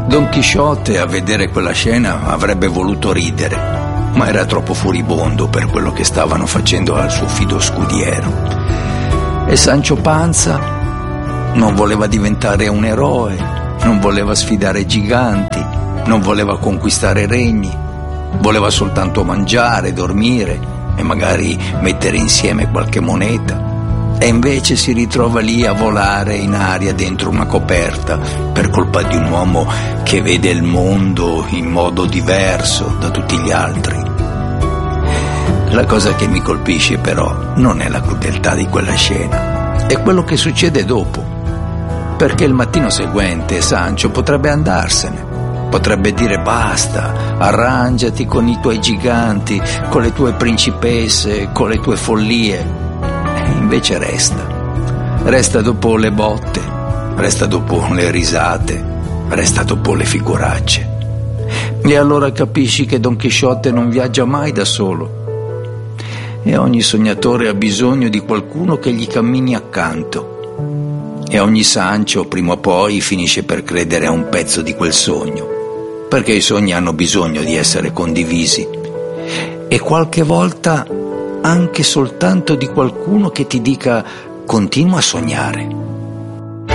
Don Chisciotte, a vedere quella scena, avrebbe voluto ridere, ma era troppo furibondo per quello che stavano facendo al suo fido scudiero. E Sancho Panza non voleva diventare un eroe, non voleva sfidare giganti, non voleva conquistare regni, voleva soltanto mangiare, dormire e magari mettere insieme qualche moneta. E invece si ritrova lì a volare in aria dentro una coperta per colpa di un uomo che vede il mondo in modo diverso da tutti gli altri. La cosa che mi colpisce però non è la crudeltà di quella scena, è quello che succede dopo, perché il mattino seguente Sancho potrebbe andarsene, potrebbe dire basta, arrangiati con i tuoi giganti, con le tue principesse, con le tue follie. Invece resta dopo le botte, resta dopo le risate, resta dopo le figuracce. E allora capisci che Don Chisciotte non viaggia mai da solo e ogni sognatore ha bisogno di qualcuno che gli cammini accanto, e ogni Sancho prima o poi finisce per credere a un pezzo di quel sogno, perché i sogni hanno bisogno di essere condivisi, e qualche volta anche soltanto di qualcuno che ti dica continua a sognare.